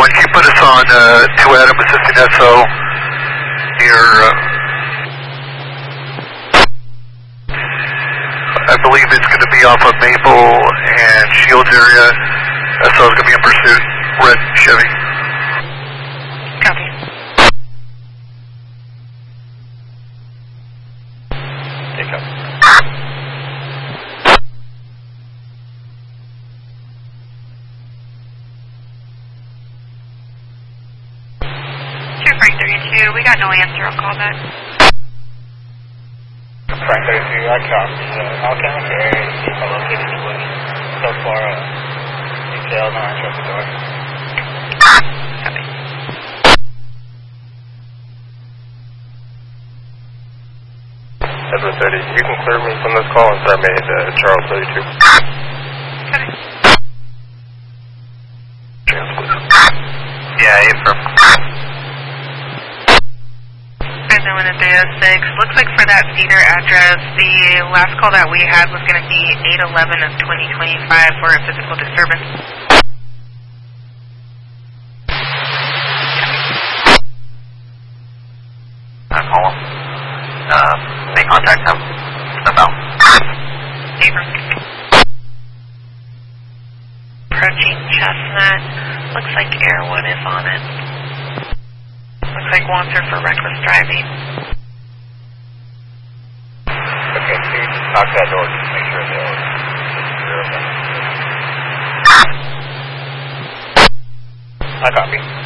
Can you put us on 2 Adam assisting SO near, I believe it's going to be off of Maple and Shields area. SO is going to be in pursuit, red Chevy. Copy. Take up. Frank 32, we got no answer, I'll call back. Frank 32, I copy. All county carriers, keep a located in Bush. So far, details on our truck door. Copy. Edward 30, you can clear me from this call and start me at Charles 32. Copy. Chance, please. Yeah, affirm. Knowing at 306. Looks like for that Cedar address, the last call that we had was going to be 8/11 of 2025 for a physical disturbance. Call him. Make contact him. Step out. Abram. Approaching Chestnut. Looks like Airwood is on it. Looks like wants her for reckless driving. Okay, so you knock that door just to make sure they're open. I copy.